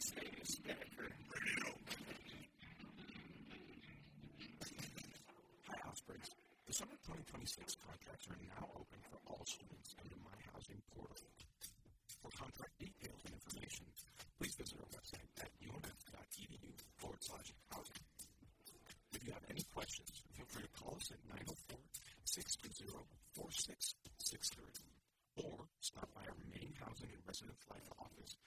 Hi, Ospreys. The summer 2026 contracts are now open for all students under My Housing portal. For contract details and information, please visit our website at umf.edu/housing. If you have any questions, feel free to call us at 904-620-4663 or stop by our main housing and residence life office